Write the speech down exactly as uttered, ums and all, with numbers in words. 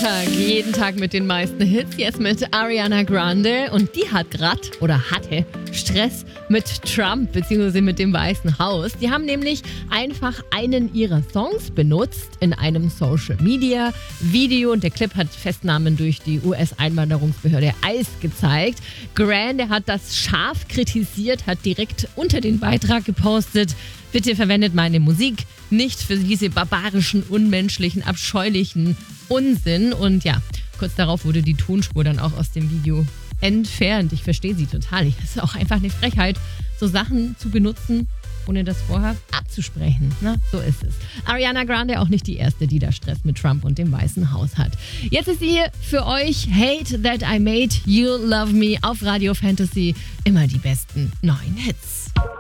Freitag, jeden Tag mit den meisten Hits, jetzt mit Ariana Grande und die hat grad oder hatte Stress mit Trump bzw. mit dem Weißen Haus. Die haben nämlich einfach einen ihrer Songs benutzt in einem Social Media Video und der Clip hat Festnahmen durch die U S-Einwanderungsbehörde I C E gezeigt. Grande hat das scharf kritisiert, hat direkt unter den Beitrag gepostet: Bitte verwendet meine Musik nicht für diese barbarischen, unmenschlichen, abscheulichen Unsinn. Und ja, kurz darauf wurde die Tonspur dann auch aus dem Video entfernt. Ich verstehe sie total. Es ist auch einfach eine Frechheit, so Sachen zu benutzen, ohne das vorher abzusprechen. Na, so ist es. Ariana Grande auch nicht die erste, die da Stress mit Trump und dem Weißen Haus hat. Jetzt ist sie hier für euch. Hate That I Made You Love Me auf Radio Fantasy. Immer die besten neuen Hits.